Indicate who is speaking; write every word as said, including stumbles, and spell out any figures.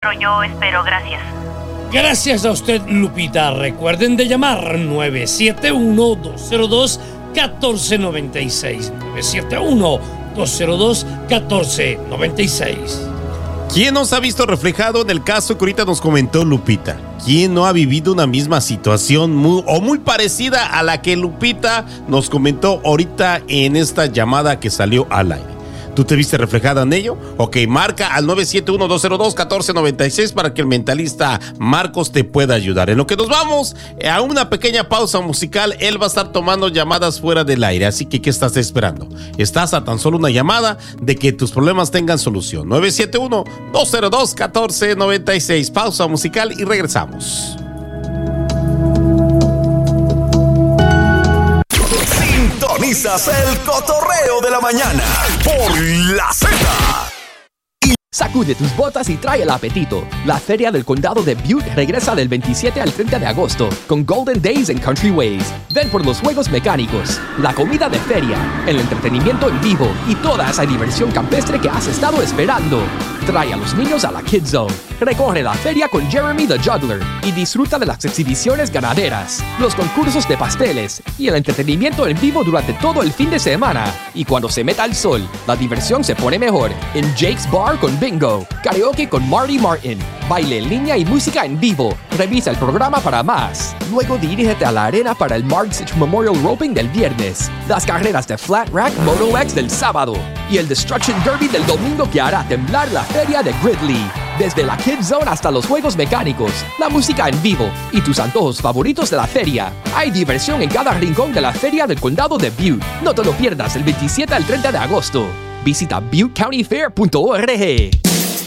Speaker 1: pero yo espero, gracias.
Speaker 2: Gracias a usted, Lupita. Recuerden de llamar nueve siete uno, dos cero dos, uno cuatro nueve seis. nueve siete uno, dos cero dos, uno cuatro nueve seis.
Speaker 3: ¿Quién nos ha visto reflejado en el caso que ahorita nos comentó Lupita? ¿Quién no ha vivido una misma situación muy, o muy parecida a la que Lupita nos comentó ahorita en esta llamada que salió al aire? ¿Tú te viste reflejada en ello? Ok, marca al nueve siete uno, dos cero dos, uno cuatro nueve seis para que el mentalista Marcos te pueda ayudar. En lo que nos vamos a una pequeña pausa musical, él va a estar tomando llamadas fuera del aire. Así que, ¿qué estás esperando? Estás a tan solo una llamada de que tus problemas tengan solución. nueve siete uno, dos cero dos, uno cuatro nueve seis. Pausa musical y regresamos.
Speaker 4: Sintonizas el cotorreo de la mañana por La Z.
Speaker 5: Sacude tus botas y trae el apetito. La Feria del Condado de Butte regresa del veintisiete al treinta de agosto con Golden Days en Country Ways. Ven por los juegos mecánicos, la comida de feria, el entretenimiento en vivo y toda esa diversión campestre que has estado esperando. Trae a los niños a la Kids Zone. Recorre la feria con Jeremy the Juggler y disfruta de las exhibiciones ganaderas, los concursos de pasteles y el entretenimiento en vivo durante todo el fin de semana. Y cuando se meta el sol, la diversión se pone mejor en Jake's Bar con Bingo, karaoke con Marty Martin, baile en línea y música en vivo. Revisa el programa para más. Luego dirígete a la arena para el Marksich Memorial Roping del viernes, las carreras de Flat Rack Moto X del sábado y el Destruction Derby del domingo que hará temblar la feria de Gridley. Desde la Kids Zone hasta los juegos mecánicos, la música en vivo y tus antojos favoritos de la feria. Hay diversión en cada rincón de la Feria del Condado de Butte. No te lo pierdas el veintisiete al treinta de agosto. Visita butte county fair punto org.